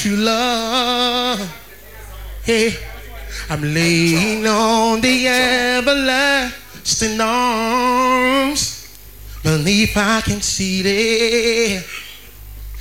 true love. Hey, I'm laying on the everlasting arms. Believe I can see it.